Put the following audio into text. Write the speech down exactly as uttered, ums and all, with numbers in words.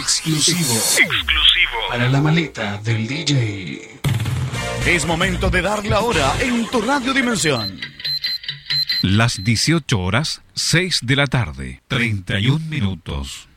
Exclusivo. Exclusivo. Para la maleta del D J. Es momento de dar la hora en tu Radio Dimensión. Las dieciocho horas, seis de la tarde, treinta y un minutos.